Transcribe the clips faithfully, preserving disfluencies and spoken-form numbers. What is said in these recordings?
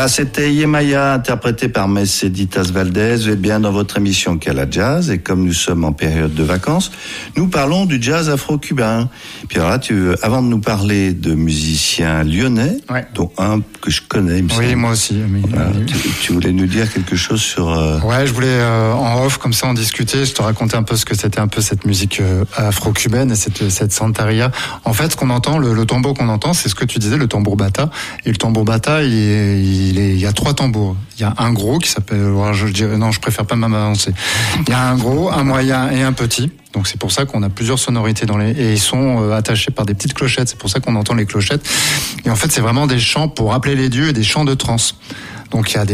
Voilà, c'était Yemaya, interprété par Merceditas Valdez. Vous êtes bien dans votre émission Cala Jazz, et comme nous sommes en période de vacances, nous parlons du jazz afro-cubain. Puis alors là, tu, avant de nous parler de musiciens lyonnais, ouais. dont un que je connais, il me oui, semble. Moi aussi. Mais, voilà, tu, tu voulais nous dire quelque chose sur... Euh... Ouais, je voulais euh, en off, comme ça, en discuter, je te racontais un peu ce que c'était un peu cette musique euh, afro-cubaine et cette, cette santeria. En fait, ce qu'on entend, le, le tambour qu'on entend, c'est ce que tu disais, le tambour bata. Et le tambour bata, il, est, il, est, il y a trois tambours. Il y a un gros qui s'appelle... Je dirais, non, je préfère pas m'avancer. Il y a un gros, un moyen et un petit. Donc c'est pour ça qu'on a plusieurs sonorités dans les... Et ils sont euh, attachés par des petites clochettes. C'est pour ça qu'on entend les clochettes. Et en fait, c'est vraiment des chants pour appeler les dieux et des chants de trance. Donc il y a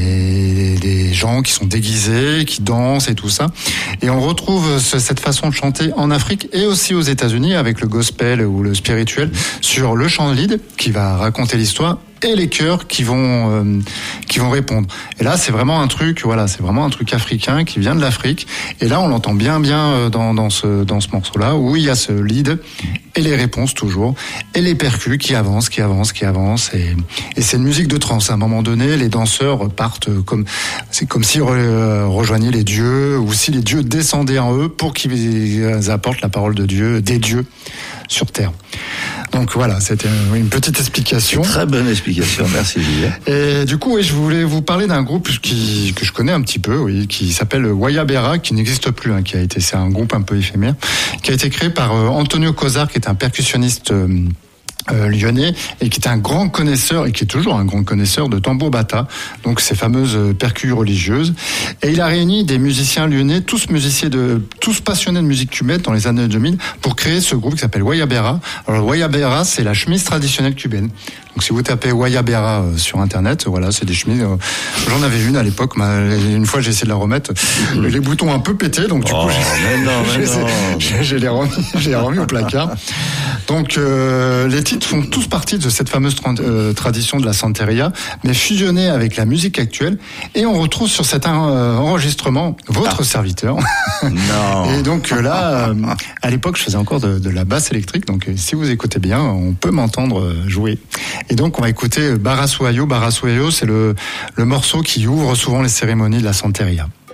des, des gens qui sont déguisés, qui dansent et tout ça. Et on retrouve ce, cette façon de chanter en Afrique et aussi aux États-Unis avec le gospel ou le spirituel sur le chant de lead qui va raconter l'histoire et les chœurs qui vont euh, qui vont répondre. Et là, c'est vraiment un truc, voilà, c'est vraiment un truc africain qui vient de l'Afrique. Et là, on l'entend bien, bien dans dans ce dans ce morceau-là où il y a ce lead et les réponses toujours et les percus qui avancent, qui avancent, qui avancent. Et, et c'est une musique de trance. À un moment donné, les danseurs partent comme c'est comme s'ils re, rejoignaient les dieux ou si les dieux descendaient en eux pour qu'ils apportent la parole de Dieu, des dieux sur terre. Donc voilà, c'était une petite explication. Très bonne explication, merci Julien. Et du coup, oui, je voulais vous parler d'un groupe qui, que je connais un petit peu, oui, qui s'appelle Guayabera, qui n'existe plus, hein, qui a été, c'est un groupe un peu éphémère, qui a été créé par euh, Antonio Cosar, qui est un percussionniste euh, Euh, lyonnais et qui est un grand connaisseur et qui est toujours un grand connaisseur de tambour bata, donc ces fameuses percus religieuses. Et il a réuni des musiciens lyonnais, tous musiciens de, tous passionnés de musique cubaine dans les années deux mille, pour créer ce groupe qui s'appelle Guayabera. Alors Guayabera, c'est la chemise traditionnelle cubaine. Donc si vous tapez Guayabera euh, sur internet, voilà, c'est des chemises. Euh, j'en avais une à l'époque, mais une fois j'ai essayé de la remettre, mmh. les boutons un peu pétés, donc du oh, coup j'ai, mais non, mais j'ai, non. j'ai, j'ai les remis, j'ai remis au placard. Donc euh, les titres font tous partie de cette fameuse tra- euh, tradition de la santeria, mais fusionnée avec la musique actuelle. Et on retrouve sur cet euh, enregistrement votre ah. serviteur. Non. Et donc euh, là, euh, à l'époque, je faisais encore de, de la basse électrique. Donc euh, si vous écoutez bien, on peut m'entendre euh, jouer. Et donc on va écouter Barasuayo. Barasuayo, c'est le, le morceau qui ouvre souvent les cérémonies de la santeria.